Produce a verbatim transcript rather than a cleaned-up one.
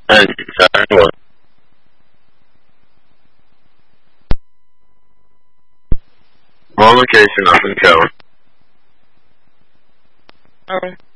And what? On location up in Cowan. Oh.